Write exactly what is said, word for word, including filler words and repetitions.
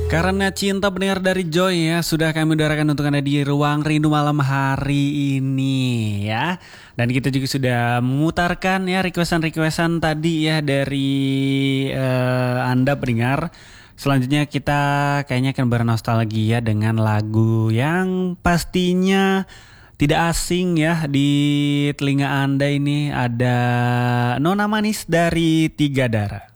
Karena cinta pendengar dari Joy ya, sudah kami udarakan untuk Anda di Ruang Rindu malam hari ini ya. Dan kita juga sudah memutarkan ya requestan-requestan tadi ya dari uh, Anda pendengar. Selanjutnya kita kayaknya akan bernostalgia dengan lagu yang pastinya tidak asing ya di telinga Anda ini. Ada Nona Manis dari Tiga Darah.